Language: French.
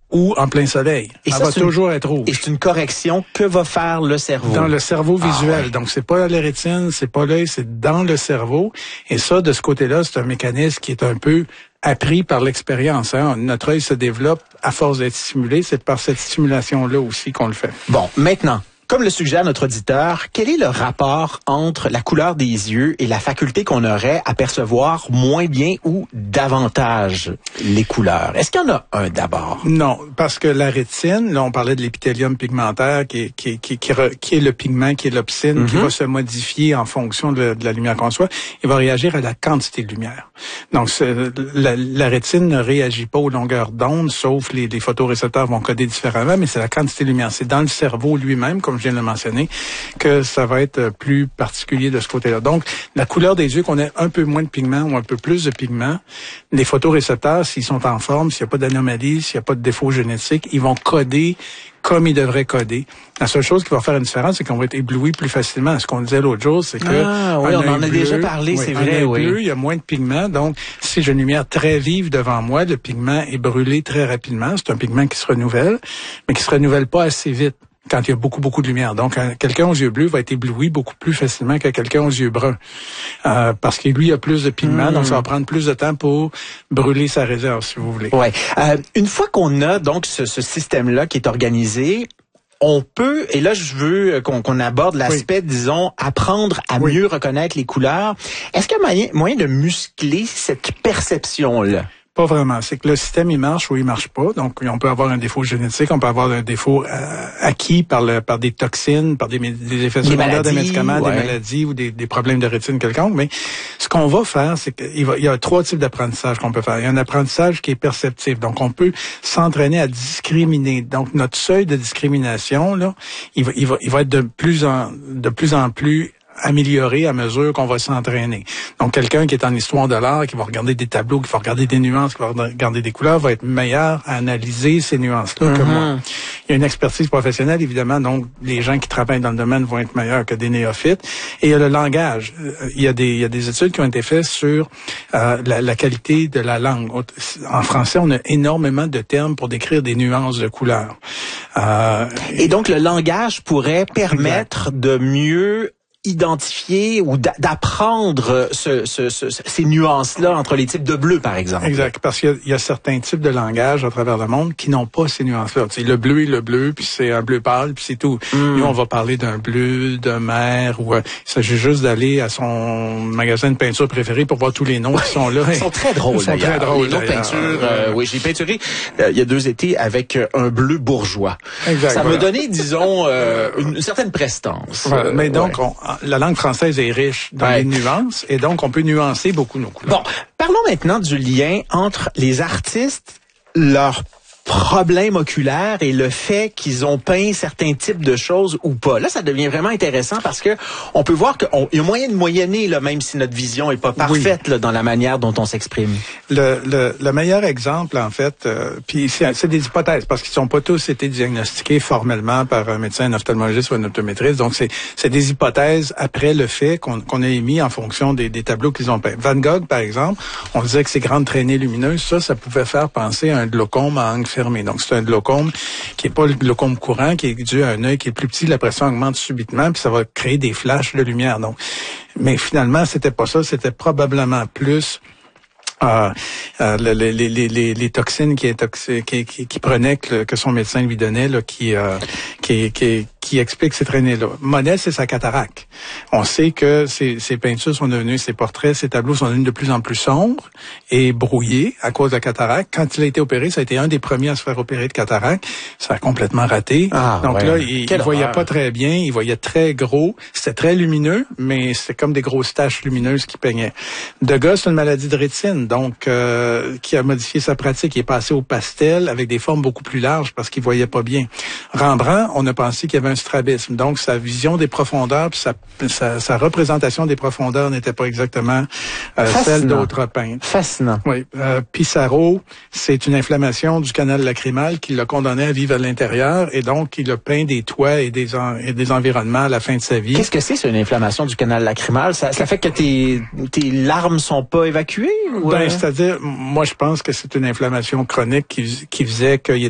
ou en plein soleil. Et ça va toujours être rouge. Et c'est une correction que va faire le cerveau. Dans le cerveau visuel. Ouais. Donc, c'est pas la rétine, c'est pas l'œil, c'est dans le cerveau. Et ça, de ce côté-là, c'est un mécanisme qui est un peu appris par l'expérience. Hein. Notre œil se développe à force d'être stimulé. C'est par cette stimulation-là aussi qu'on le fait. Bon, maintenant, comme le suggère notre auditeur, quel est le rapport entre la couleur des yeux et la faculté qu'on aurait à percevoir moins bien ou davantage les couleurs? Est-ce qu'il y en a un d'abord? Non, parce que la rétine, là on parlait de l'épithélium pigmentaire qui est le pigment, qui est l'opsine, qui va se modifier en fonction de la lumière qu'on soit. Il va réagir à la quantité de lumière. Donc la rétine ne réagit pas aux longueurs d'onde, sauf les photorécepteurs vont coder différemment, mais c'est la quantité de lumière. C'est dans le cerveau lui-même, comme je viens de le mentionner, que ça va être plus particulier de ce côté-là. Donc, la couleur des yeux, qu'on ait un peu moins de pigments ou un peu plus de pigments, les photorécepteurs, s'ils sont en forme, s'il n'y a pas d'anomalie, s'il n'y a pas de défaut génétique, ils vont coder comme ils devraient coder. La seule chose qui va faire une différence, c'est qu'on va être ébloui plus facilement. Ce qu'on disait l'autre jour, c'est que oui, on en a déjà parlé, c'est vrai, oui. Bleu, il y a moins de pigments, donc si j'ai une lumière très vive devant moi, le pigment est brûlé très rapidement. C'est un pigment qui se renouvelle, mais qui se renouvelle pas assez vite quand il y a beaucoup de lumière. Donc, quelqu'un aux yeux bleus va être ébloui beaucoup plus facilement que quelqu'un aux yeux bruns. Parce que lui, il a plus de pigments, donc ça va prendre plus de temps pour brûler sa réserve, si vous voulez. Ouais. Une fois qu'on a donc ce système-là qui est organisé, on peut, et là je veux qu'on aborde l'aspect, disons, apprendre à mieux reconnaître les couleurs. Est-ce qu'il y a moyen de muscler cette perception-là? Pas vraiment. C'est que le système, il marche ou il marche pas. Donc, on peut avoir un défaut génétique, on peut avoir un défaut acquis par des toxines, par des effets secondaires des médicaments, des maladies ou des problèmes de rétine quelconques. Mais ce qu'on va faire, c'est qu'il y a 3 types d'apprentissage qu'on peut faire. Il y a un apprentissage qui est perceptif. Donc, on peut s'entraîner à discriminer. Donc, notre seuil de discrimination, là, il va être de plus en plus amélioré à mesure qu'on va s'entraîner. Donc, quelqu'un qui est en histoire de l'art, qui va regarder des tableaux, qui va regarder des nuances, qui va regarder des couleurs, va être meilleur à analyser ces nuances-là que moi. Il y a une expertise professionnelle, évidemment, donc les gens qui travaillent dans le domaine vont être meilleurs que des néophytes. Et il y a le langage. Il y a des études qui ont été faites sur la qualité de la langue. En français, on a énormément de termes pour décrire des nuances de couleurs. Et donc, le langage pourrait permettre de mieux identifier ou d'apprendre ces nuances-là entre les types de bleu, par exemple. Exact, parce qu'il y a certains types de langage à travers le monde qui n'ont pas ces nuances-là. Tu sais, le bleu est le bleu, puis c'est un bleu pâle, puis c'est tout. Nous, on va parler d'un bleu de mer, ou il s'agit juste d'aller à son magasin de peinture préféré pour voir tous les noms qui sont là. Ils sont très drôles, Ils sont très drôles, les noms de peinture, oui, j'ai peinturé il y a 2 étés avec un bleu bourgeois. Exact, ça m'a donné, disons, une certaine prestance. Voilà, mais donc, la langue française est riche dans les nuances, et donc on peut nuancer beaucoup nos couleurs. Bon, parlons maintenant du lien entre les artistes, leurs problèmes oculaires et le fait qu'ils ont peint certains types de choses ou pas. Là, ça devient vraiment intéressant parce que on peut voir qu'il y a moyen de moyenner, là, même si notre vision est pas parfaite là, dans la manière dont on s'exprime. Le meilleur exemple, en fait, puis c'est des hypothèses, parce qu'ils n'ont pas tous été diagnostiqués formellement par un médecin, un ophtalmologiste ou un optométriste. Donc, c'est des hypothèses après le fait qu'on a émis en fonction des tableaux qu'ils ont peints. Van Gogh, par exemple, on disait que ces grandes traînées lumineuses, ça pouvait faire penser à un glaucome à angle fermé. Donc, c'est un glaucome qui est pas le glaucome courant, qui est dû à un œil qui est plus petit, la pression augmente subitement, puis ça va créer des flashs de lumière. Donc, mais finalement, c'était pas ça, c'était probablement plus les toxines qui prenait que son médecin lui donnait, là, qui explique ces traînées-là. Monet, c'est sa cataracte. On sait que ses peintures sont devenues, ses portraits, ses tableaux sont devenus de plus en plus sombres et brouillés à cause de la cataracte. Quand il a été opéré, ça a été un des premiers à se faire opérer de cataracte. Ça a complètement raté. Donc là, il voyait pas très bien, il voyait très gros. C'était très lumineux, mais c'était comme des grosses taches lumineuses qui peignaient. Degas, c'est une maladie de rétine, donc qui a modifié sa pratique. Il est passé au pastel avec des formes beaucoup plus larges parce qu'il voyait pas bien. Rembrandt, on a pensé qu'il y avait un strabisme. Donc, sa vision des profondeurs puis sa représentation des profondeurs n'était pas exactement celle d'autres peintres. Fascinant. Oui. Pissarro, c'est une inflammation du canal lacrymal qui l'a condamné à vivre à l'intérieur et donc il a peint des toits et des environnements à la fin de sa vie. Qu'est-ce que c'est une inflammation du canal lacrymal? Ça fait que tes larmes sont pas évacuées? Ou c'est-à-dire, moi je pense que c'est une inflammation chronique qui faisait qu'il